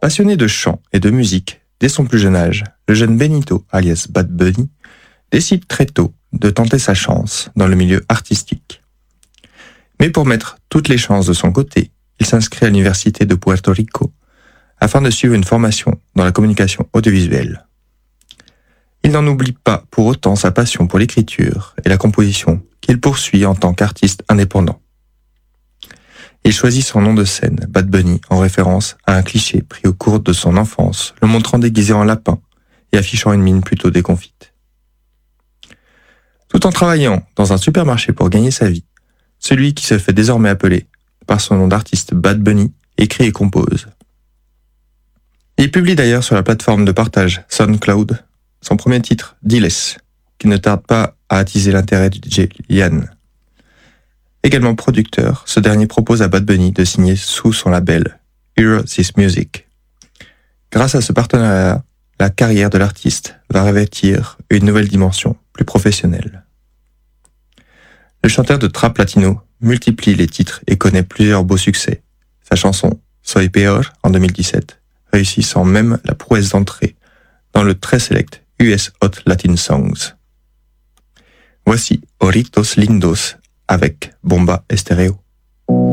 Passionné de chant et de musique, dès son plus jeune âge, le jeune Benito, alias Bad Bunny, décide très tôt de tenter sa chance dans le milieu artistique. Mais pour mettre toutes les chances de son côté, il s'inscrit à l'université de Puerto Rico afin de suivre une formation dans la communication audiovisuelle. Il n'en oublie pas pour autant sa passion pour l'écriture et la composition qu'il poursuit en tant qu'artiste indépendant. Il choisit son nom de scène, Bad Bunny, en référence à un cliché pris au cours de son enfance, le montrant déguisé en lapin et affichant une mine plutôt déconfite. Tout en travaillant dans un supermarché pour gagner sa vie, celui qui se fait désormais appeler par son nom d'artiste Bad Bunny écrit et compose. Il publie d'ailleurs sur la plateforme de partage SoundCloud son premier titre, Diles, qui ne tarde pas à attiser l'intérêt du DJ Lian. Également producteur, ce dernier propose à Bad Bunny de signer sous son label Hear This Music. Grâce à ce partenariat, la carrière de l'artiste va revêtir une nouvelle dimension plus professionnelle. Le chanteur de trap latino multiplie les titres et connaît plusieurs beaux succès. Sa chanson Soy Peor en 2017, réussissant même la prouesse d'entrée dans le très select US Hot Latin Songs. Voici Oritos Lindos avec Bomba Estéreo.